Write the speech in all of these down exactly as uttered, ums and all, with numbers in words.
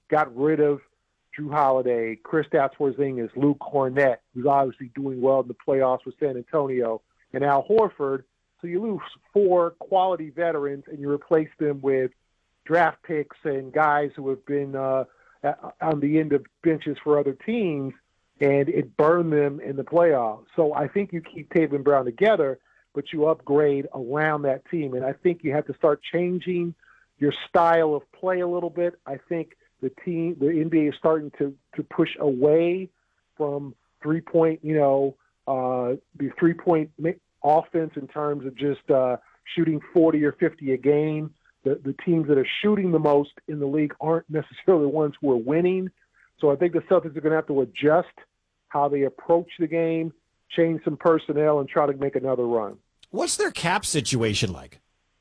got rid of Drew Holiday, Kristaps Porzingis, Luke Cornett, who's obviously doing well in the playoffs with San Antonio, and Al Horford. So you lose four quality veterans, and you replace them with draft picks and guys who have been uh, on the end of benches for other teams, and it burned them in the playoffs. So I think you keep Tatum and Brown together, but you upgrade around that team. And I think you have to start changing your style of play a little bit. I think the team, the N B A is starting to, to push away from three-point, you know, uh, the three-point offense in terms of just uh, shooting forty or fifty a game. The, the teams that are shooting the most in the league aren't necessarily the ones who are winning. So I think the Celtics are going to have to adjust how they approach the game, change some personnel, and try to make another run. What's their cap situation like?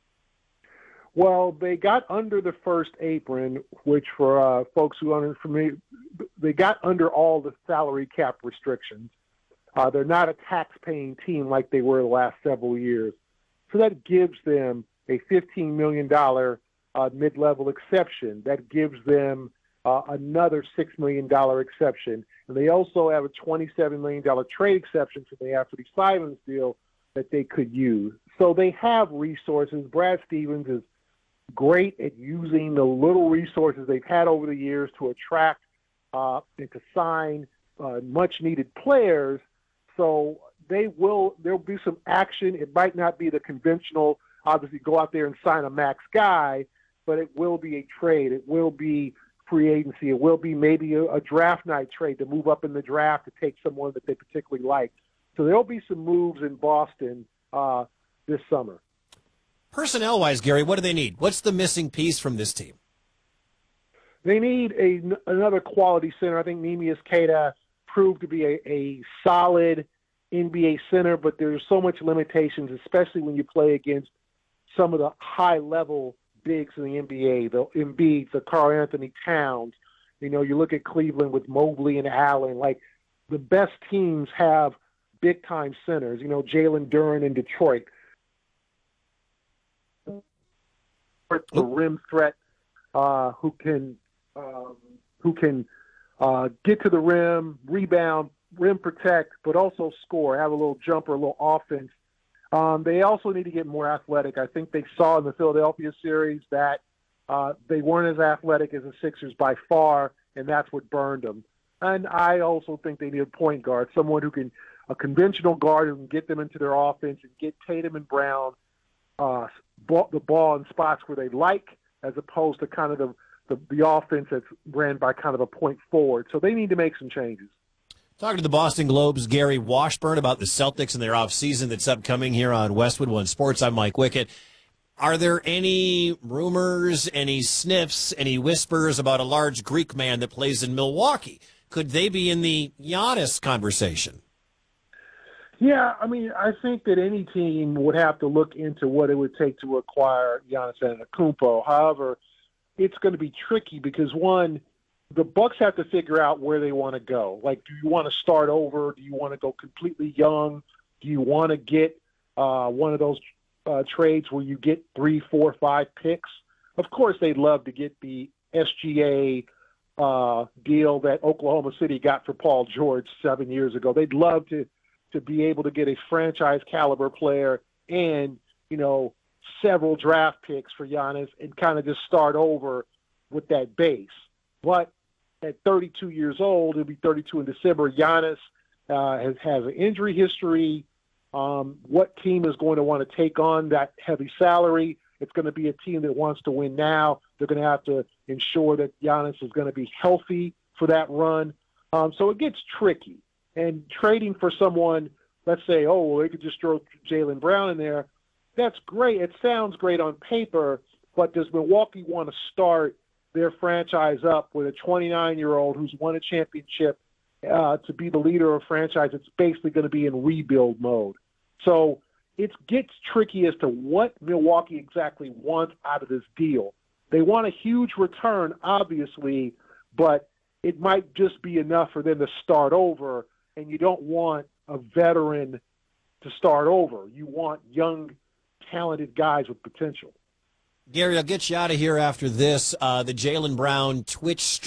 Well, they got under the first apron, which for uh, folks who aren't familiar, they got under all the salary cap restrictions. Uh, they're not a tax-paying team like they were the last several years. So that gives them a fifteen million dollars uh, mid-level exception. That gives them uh, another six million dollars exception. And they also have a twenty-seven million dollars trade exception for the Anthony Simons deal that they could use. So they have resources. Brad Stevens is great at using the little resources they've had over the years to attract uh, and to sign uh, much-needed players. So they will. There'll be some action. It might not be the conventional, obviously, go out there and sign a max guy, but it will be a trade. It will be free agency. It will be maybe a, a draft night trade to move up in the draft to take someone that they particularly like. So there'll be some moves in Boston uh, this summer. Personnel-wise, Gary, what do they need? What's the missing piece from this team? They need a, another quality center. I think Neemias Queta proved to be a, a solid N B A center, but there's so much limitations, especially when you play against some of the high-level bigs in the N B A, the Embiid, the Karl Anthony Towns. You know, you look at Cleveland with Mobley and Allen. Like, the best teams have big-time centers. You know, Jalen Duren in Detroit. The rim threat, uh, who can um, who can uh, get to the rim, rebound, rim protect, but also score, have a little jumper, a little offense. Um, they also need to get more athletic. I think they saw in the Philadelphia series that uh, they weren't as athletic as the Sixers by far, and that's what burned them. And I also think they need a point guard, someone who can, a conventional guard who can get them into their offense and get Tatum and Brown uh, ball, the ball in spots where they like, as opposed to kind of the, the, the offense that's ran by kind of a point forward. So they need to make some changes. Talking to the Boston Globe's Gary Washburn about the Celtics and their offseason that's upcoming here on Westwood One Sports. I'm Mike Wickett. Are there any rumors, any sniffs, any whispers about a large Greek man that plays in Milwaukee? Could they be in the Giannis conversation? Yeah, I mean, I think that any team would have to look into what it would take to acquire Giannis Antetokounmpo. However, it's going to be tricky because, one, the Bucks have to figure out where they want to go. Like, do you want to start over? Do you want to go completely young? Do you want to get uh, one of those uh, trades where you get three, four, five picks? Of course, they'd love to get the S G A uh, deal that Oklahoma City got for Paul George seven years ago. They'd love to to be able to get a franchise caliber player and, you know, several draft picks for Giannis and kind of just start over with that base. But at thirty-two years old, he'll be thirty-two in December, Giannis uh, has, has an injury history. Um, what team is going to want to take on that heavy salary? It's going to be a team that wants to win now. They're going to have to ensure that Giannis is going to be healthy for that run. Um, so it gets tricky. And trading for someone, let's say, oh, well, they could just throw Jaylen Brown in there. That's great. It sounds great on paper, but does Milwaukee want to start their franchise up with a twenty-nine-year-old who's won a championship uh, to be the leader of a franchise that's basically going to be in rebuild mode? So it gets tricky as to what Milwaukee exactly wants out of this deal. They want a huge return, obviously, but it might just be enough for them to start over. And you don't want a veteran to start over. You want young, talented guys with potential. Gary, I'll get you out of here after this. Uh, the Jaylen Brown Twitch stream.